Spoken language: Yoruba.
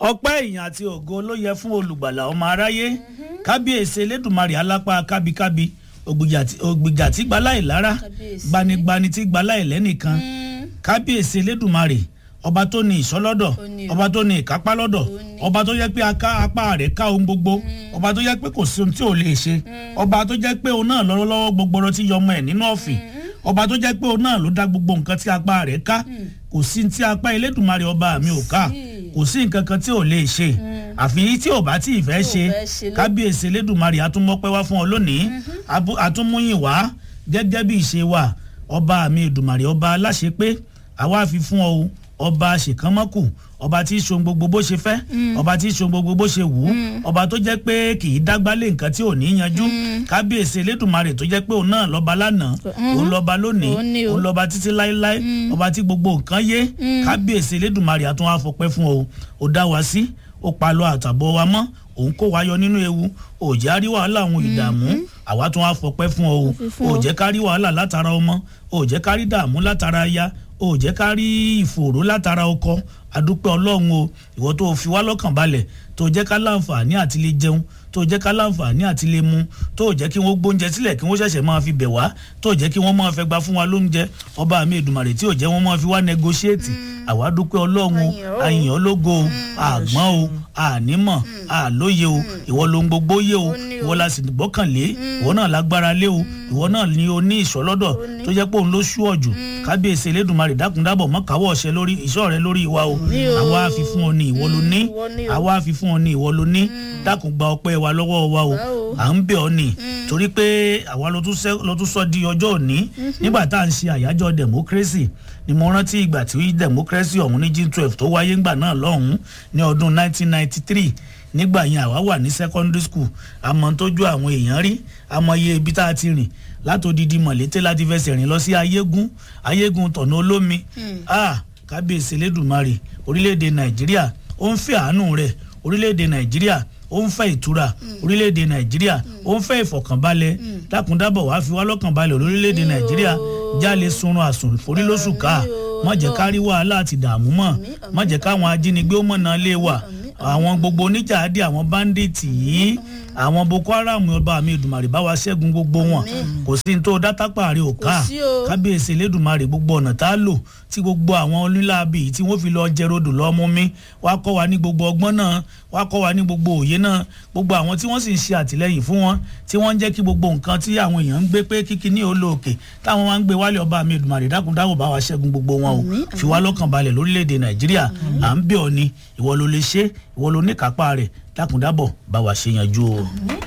ọpẹ́ ìyìn àti ògo ló yẹ fún olùgbàlà ọmọ aráyé kábíyèsí elédùmarè alápá kábíkábí ògbìjà tí gbalá ìlara gbanigbani tí gbalá ìlẹ́nìkan kábíyèsí elédùmarè ọba tó ní ìsọlọ́dọ̀ ọba tó ní ìkápá lọ́dọ̀ ọba tó jẹ́ pé apá rẹ̀ ká ohun gbogbo ọba tó jẹ́ pé kò sí ohun tí ò lè ṣe ọba tó jẹ́ pé òun náà lọ́wọ́lọ́wọ́ gbogbo tí yọmọ ẹ̀ nínú ọ̀fìn ọba tó jẹ́ pé òun náà ló dá gbogbo nǹkan tí apá rẹ̀ ká kò sí tí apá elédùmarè ọba mi ò ká kò sí nǹkan kan tí ò lè ṣe àfi tí ò bá tí ì fẹ́ ṣe kábíyèsí elédùmarè àtúmọ̀pẹ́ wá fún ọ lónìí àtúmúyìn wá gẹ́gẹ́ bí ìṣe wa ọba mi Èdùmàrè ọba aláṣẹ pé àwa fi fún ọ ọba ṣèkánmọ́kù ọba tí í ṣohun gbogbo bó ṣe fẹ́ ọba tí í ṣohun gbogbo bó ṣe wù ú ọba tó jẹ́ pé kì í dágbálé nǹkan tí ò ní yanjú kábíyèsí elédùnmarè tó jẹ́ pé òun náà lọ́ba lánàá òun lọ́ba lónìí òun lọ́ba títí láéláé ọba tí gbogbo nǹkan yé kábíyèsí elédùnmarè àtún wá fọpẹ́ fún ọ ó dá wa sí ó pa lọ àtàbọ̀ wa mọ́ òun kó wa yọ nínú ewu ó jẹ́ á rí wàhálà àwọn ìdààmú àwa tún wá fọpẹ́ fún ọ ó jẹ́ ká rí wàhálà látara ọmọ ó jẹ́ ká rí dààmú látara aya ó jẹ́ ká rí ìfòòró látara ọkọ adúpẹ́ ọlọ́run o ìwọ tó fi wá lọ́kàn balẹ̀ tó jẹ́ ká láǹfààní àti lè jẹun tó jẹ́ ká láǹfààní àti lè mu tó jẹ́ kí wọ́n gbóúnjẹ sílẹ̀ kí wọ́n ṣẹ̀ṣẹ̀ máa fi bẹ̀ wá tó jẹ́ kí wọ́n máa fẹ́ gba fún wa lóúnjẹ ọba mi Èdùmàrè tí ò jẹ́ wọ́n máa fi wá negotiate àwa dúpẹ́ ọlọ́run o àyìn ológo o àgbọ́n o ànímọ̀ àlóye o ìwọ ló ń gbogbo yé o ìwọ la sì gbọ́kànlé ìwọ náà lágbára lé o ìwọ náà ni o ní ìṣọ́lọ́dọ̀ tó jẹ́ pé òun ló ṣú ọ̀jù kábíyèsí elédùnmarè dákúndábọ̀ mọ́ káwọ́ ọ̀ṣẹ́ lórí ìṣọ́ rẹ lórí ìwà o àwa fi fún ọ ní ìwọ ló ní àwa fi fún ọ ní ìwọ ló ní dákun gba ọpẹ́ wa lọ́wọ́ wa o à ń bẹ̀ ọ́ ní torí pé àwa ló tún sọ di ọjọ́ òní nígbà tá à ń ṣe àyájọ́ democracy ni mo rántí ìgbà tí democracy ọ̀hún ní June 12 tó wáyé ńgbà náà lọ́hùn-ún ní ọdún 1993 nígbà yẹn àwa wà ní secondary school àmọ́ tójú àwọn èèyàn rí àmọ́ iye ibi tá a ti rìn látòdìdí mọ̀lété láti fẹsẹ̀ rìn lọ sí ayégun tọ̀nà olómi kábíyèsí elédùnmarè orílẹ̀-èdè Nàìjíríà ó ń fẹ́ àánú rẹ̀ orílẹ̀-èdè Nàìjíríà ó ń fẹ́ ìtura orílẹ̀-èdè Nàìjíríà ó ń fẹ́ ìfọ̀kànbalẹ̀ dákúndábọ̀ wá fi wá lọ́kànbalẹ̀ orílẹ̀-èdè Nàìjíríà jálè sunrun àsùn forí lóṣù ká má jẹ́ ká rí wàhálà àti dààmú mọ́ má jẹ́ káwọn ajínigbé ó mọ̀nà lé wa àwọn gbogbo oníjàádé àwọn báńdíìtì yìí àwọn Boko Haram ọba mi Èdùmàrè bá wa ṣẹ́gun gbogbo wọn kò sí ní tó dátápà rí òká kábíyèsí elédùnmarè gbogbo ọ̀nà tá a lò tí gbogbo àwọn oníláàbì tí wọ́n fi lọ jẹ rodò lọ mú mi wá kọ́ wa ní gbogbo ọgbọ́n náà wá kọ́ wa ní gbogbo òye náà gbogbo àwọn tí wọ́n sì ń ṣe àtìlẹ́yìn fún wọn tí wọ́n ń jẹ́ kí gbogbo nǹkan tí àwọn èèyàn ń gbé pé kíkí ní olóòkè táwọn wá ń gbé wálé ọba mi Èdùmàrè dákúndáwò bá wa ṣẹ́gun gbogbo wọn o fi wá lọ́kàn balẹ̀ lórílẹ̀‐èdè Nàìjíríà à ń bẹ̀ ọ́ ni ìwọ ló lè ṣe ìwọ ló ní kápá rẹ̀ dákúndábọ̀ bá wa ṣe yanjú o.